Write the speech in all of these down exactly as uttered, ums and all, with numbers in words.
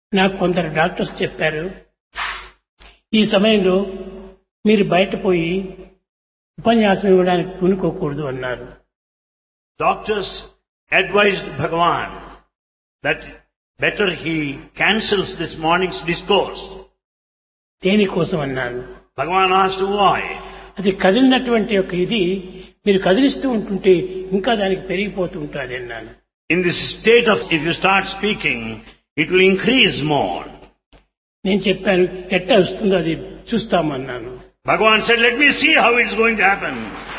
నాకు కొందరు డాక్టర్స్ చెప్పారు, ఈ సమయంలో మీరు బయట పోయి ఉపన్యాసం ఇవ్వడానికి పూనుకోకూడదు అన్నారు. Doctors advised Bhagavan that better he cancels this morning's discourse. దేనికోసం అన్నారు. Bhagavan asked why. అది కదిలినటువంటి ఒక ఇది మీరు కదిలిస్తూ ఉంటుంటే ఇంకా దానికి పెరిగిపోతూ ఉంటుంది అన్నాను. In this state of, if you start speaking, it will increase more. నేను చెప్పాను, ఎట్లా వస్తుందో అది చూస్తామన్నాను. Bhagavan said, let me see how it's going to happen.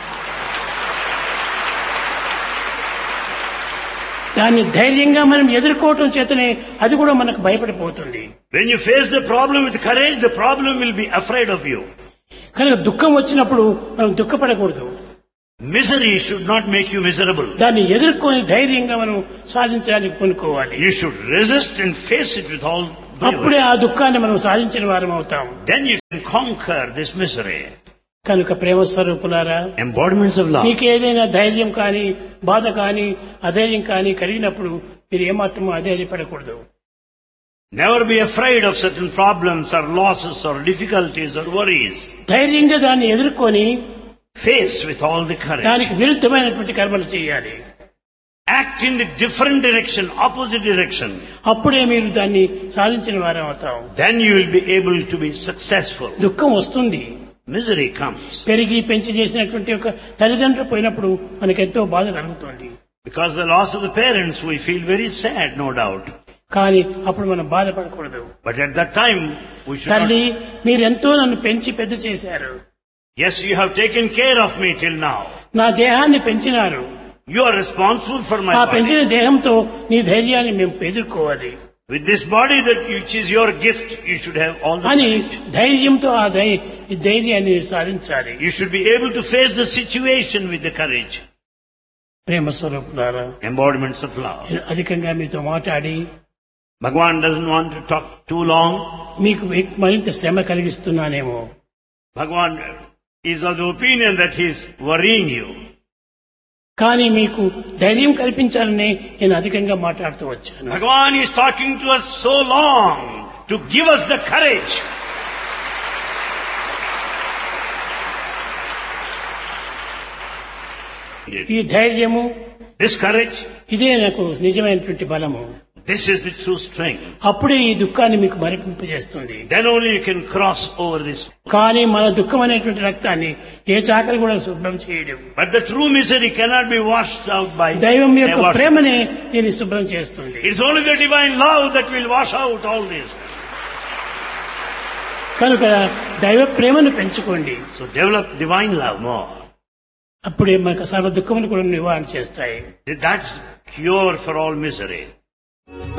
దాన్ని ధైర్యంగా మనం ఎదుర్కోవటం చేతనే అది కూడా మనకు భయపడిపోతుంది. When you face the problem with courage, the problem will be afraid of you. కనుక దుఃఖం వచ్చినప్పుడు మనం దుఃఖపడకూడదు. Misery should not make you miserable. దాన్ని ఎదుర్కొని ధైర్యంగా మనం సాధించడానికి పూనుకోవాలి. You should resist and face it with all అప్పుడే bravery. ఆ దుఃఖాన్ని మనం సాధించిన వారం అవుతాం. Then you can conquer this misery. కనుక ప్రేమ స్వరూపులారా, Embodiments of love. మీకు ఏదైనా ధైర్యం కానీ బాధ కానీ అధైర్యం కానీ కలిగినప్పుడు మీరు ఏమాత్రమూ అధైర్యపడకూడదు. Never be afraid of certain problems or losses or difficulties or worries. ధైర్యంగా దాన్ని ఎదుర్కొని Face with all the courage. దానికి విరుద్ధమైనటువంటి కర్మలు చేయాలి. Act in the different direction, opposite direction. అప్పుడే మీరు దాన్ని సాధించిన వారం అవుతాం. Then you will be able to be successful. దుఃఖం వస్తుంది. Misery comes. పెరిగి పెంచి చేసినటువంటి ఒక తల్లిదండ్రులు పోయినప్పుడు మనకెంతో బాధ కలుగుతుంది. Because the loss of the parents, we feel very sad, no doubt. కానీ అప్పుడు మనం బాధపడకూడదు. But at that time, we should తల్లి, not... మీరెంతో నన్ను పెంచి పెద్ద చేశారు. Yes, you have taken care of me till now. నా దేహాన్ని పెంచినారు. You are responsible for my ఆ body. పెంచిన దేహంతో నీ ధైర్యాన్ని మేము ఎదుర్కోవాలి With this body that which is your gift, you should have all the అని courage. ధైర్యంతో ఆ ధై- ఈ ధైర్యాన్ని సాధించాలి. You should be able to face the situation with the courage. ప్రేమ స్వరూపులారా, Embodiments of love. నేను అధికంగా మీతో మాట్లాడి Bhagavan doesn't want to talk too long. మీకు మరింత శ్రమ కలిగిస్తున్నానేమో. Bhagavan is of the opinion that he is worrying you. కానీ మీకు ధైర్యం కల్పించాలని నేను అధికంగా మాట్లాడుతూ వచ్చాను. Bhagavan is talking to us so long to give us the courage. ఈ ధైర్యము, This courage, ఇదే నాకు నిజమైనటువంటి బలము. this is the true strength. అప్పుడే ఈ దుఃఖాన్ని మీకు మరిపింపజేస్తుంది. Then only you can cross over this. కానీ మన దుఃఖం అనేటువంటి రక్తాన్ని ఏ చాకలి కూడా శుభ్రం చేయడం. But the true misery cannot be washed out by దైవం యొక్క a washing. ప్రేమనే దీన్ని శుభ్రం చేస్తుంది. It's only the divine love that will wash out all this. కనుక దైవ ప్రేమను పెంచుకోండి. So develop divine love more. అప్పుడే మనకు సర్వ దుఃఖమును కూడా నివారణ చేస్తాయి. That's cure for all misery.